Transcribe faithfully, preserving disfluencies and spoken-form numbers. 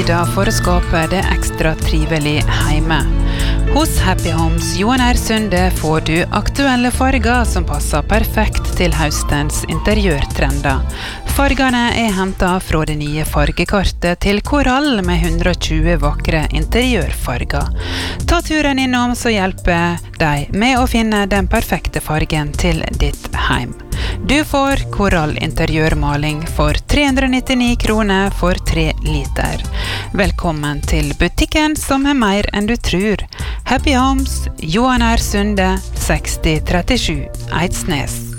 tider for å skape det ekstra trivelig hjemme. Hos Happy Homes Johan R. Sunde får du aktuelle farger som passer perfekt til høstens interiørtrender. Fargene er hentet fra det nye fargekartet til korall med hundre og tjue vakre interiørfarger. Ta turen innom så hjelper deg med å finne den perfekte fargen til ditt heim. Du får korall interiørmaling for tre hundre og nittini kroner for tre liter. Velkommen til butikken som er mer enn du tror. Happy Homes, Johan R. Sunde, seksti trettisju, Eidsnes.